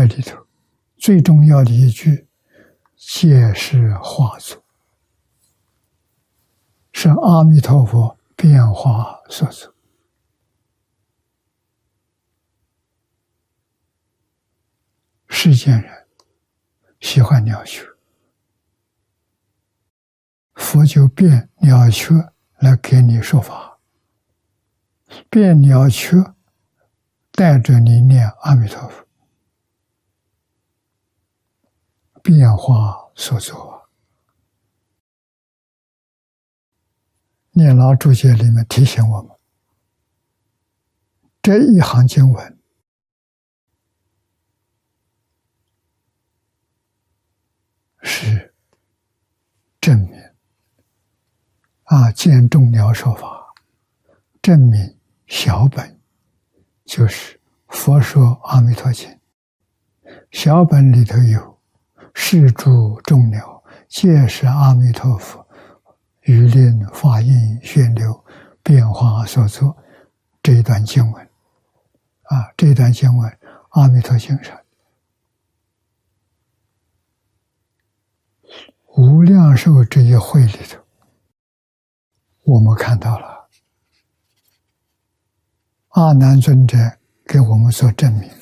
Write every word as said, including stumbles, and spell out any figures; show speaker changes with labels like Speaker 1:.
Speaker 1: 这里头最重要的一句，皆是化作，是阿弥陀佛变化所作。世间人喜欢了却，佛就变了却来给你说法，变了却带着你念阿弥陀佛，变化所作。念老注解里面提醒我们，这一行经文是证明啊，见众了说法，证明小本就是佛说阿弥陀经，小本里头有是诸众了，皆是阿弥陀佛语令法印宣流变化所作。这一段经文啊，这一段经文阿弥陀经上无量寿这一会里头，我们看到了阿难尊者给我们所证明，